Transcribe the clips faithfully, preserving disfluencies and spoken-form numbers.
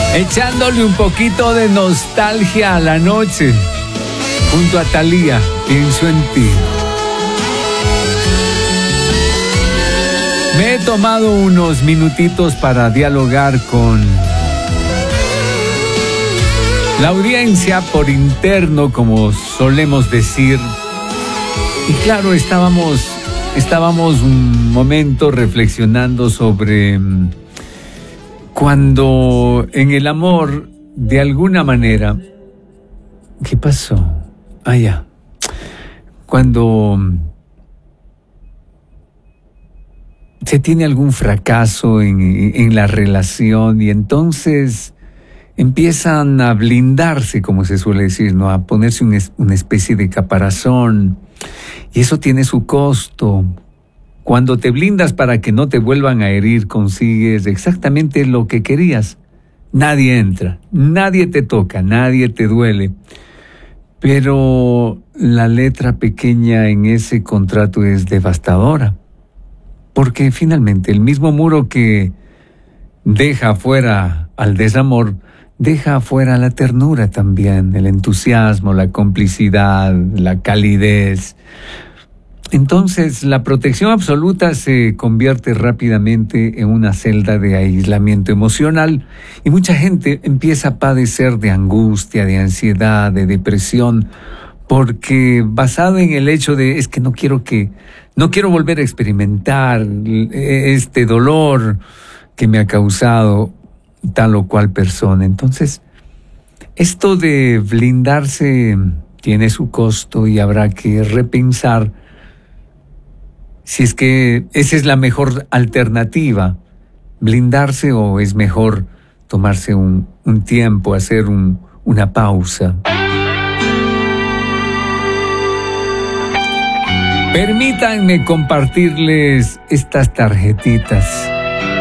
Echándole un poquito de nostalgia a la noche. Junto a Thalía, pienso en ti. Me he tomado unos minutitos para dialogar con la audiencia por interno, como solemos decir. Y claro, estábamos, estábamos un momento reflexionando sobre cuando en el amor, de alguna manera... ¿Qué pasó? Ah, ya. Cuando se tiene algún fracaso en, en la relación y entonces empiezan a blindarse, como se suele decir, ¿no? A ponerse un, una especie de caparazón. Y eso tiene su costo. Cuando te blindas para que no te vuelvan a herir, consigues exactamente lo que querías. Nadie entra, nadie te toca, nadie te duele. Pero la letra pequeña en ese contrato es devastadora. Porque finalmente el mismo muro que deja afuera al desamor, deja afuera la ternura también, el entusiasmo, la complicidad, la calidez. Entonces, la protección absoluta se convierte rápidamente en una celda de aislamiento emocional y mucha gente empieza a padecer de angustia, de ansiedad, de depresión, porque basado en el hecho de es que no quiero que, no quiero volver a experimentar este dolor que me ha causado tal o cual persona. Entonces, esto de blindarse tiene su costo y habrá que repensar si es que esa es la mejor alternativa, blindarse, o es mejor tomarse un, un tiempo, hacer un, una pausa. Permítanme compartirles estas tarjetitas.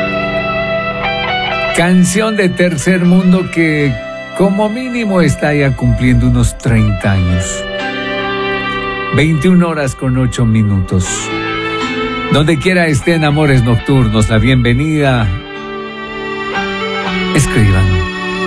Canción de Tercer Mundo que como mínimo está ya cumpliendo unos treinta años. veintiuna horas con ocho minutos. Donde quiera estén, amores nocturnos, la bienvenida. Escriban.